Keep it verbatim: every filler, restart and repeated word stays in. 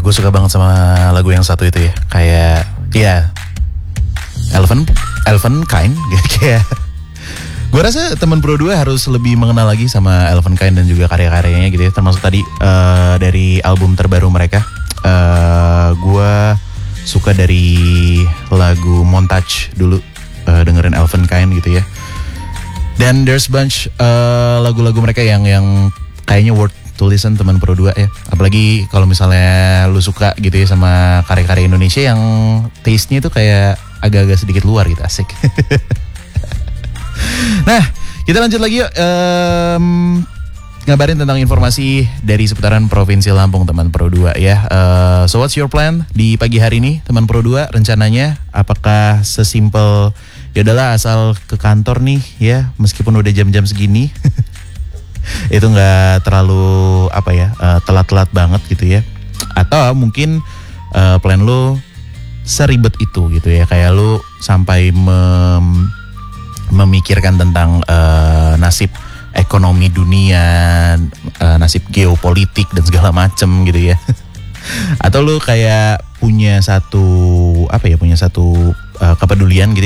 gue suka banget sama lagu yang satu itu ya. Kayak, ya, Elephant, Elephant Kind, kayak. Gue rasa teman Pro dua harus lebih mengenal lagi sama Elephant Kind dan juga karya-karyanya gitu ya. Termasuk tadi uh, dari album terbaru mereka. Uh, gue suka dari lagu Montage dulu, uh, dengerin Elephant Kind gitu ya. Dan there's bunch uh, lagu-lagu mereka yang yang kayaknya worth to listen teman Pro dua ya. Apalagi kalau misalnya lu suka gitu ya sama karya-karya Indonesia yang taste-nya tuh kayak agak-agak sedikit luar gitu, asik. Nah, kita lanjut lagi yuk. Um, ngabarin tentang informasi dari seputaran Provinsi Lampung teman Pro dua ya. Uh, so what's your plan di pagi hari ini teman Pro dua rencananya? Apakah sesimpel ya udahlah asal ke kantor nih ya meskipun udah jam-jam segini. Itu nggak terlalu apa ya uh, telat-telat banget gitu ya, atau mungkin uh, plan lo seribet itu gitu ya, kayak lo sampai mem, memikirkan tentang uh, nasib ekonomi dunia, uh, nasib geopolitik dan segala macem gitu ya. Atau lo kayak punya satu apa ya punya satu uh, kepedulian gitu